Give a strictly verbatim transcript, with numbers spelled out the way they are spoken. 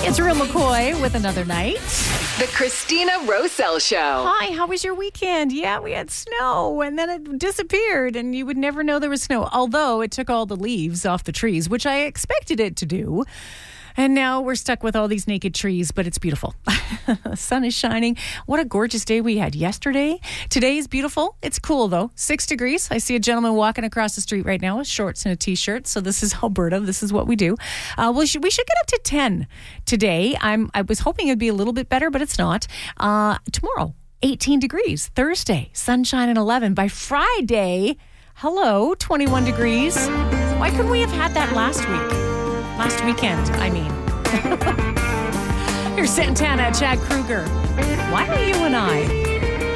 It's Real McCoy with another night. The Christina Roselle Show. Hi, how was your weekend? Yeah, we had snow and then it disappeared and you would never know there was snow. Although it took all the leaves off the trees, which I expected it to do. And now we're stuck with all these naked trees, but it's beautiful. The sun is shining. What a gorgeous day we had yesterday. Today is beautiful. It's cool, though. Six degrees. I see a gentleman walking across the street right now with shorts and a T-shirt. So this is Alberta. This is what we do. Uh, we, should, we should get up to ten today. I'm, I was hoping it'd be a little bit better, but it's not. Uh, tomorrow, eighteen degrees. Thursday, sunshine and eleven. By Friday, hello, twenty-one degrees. Why couldn't we have had that last week? Last weekend, I mean. Here's Santana, Chad Kruger. Why are you and I?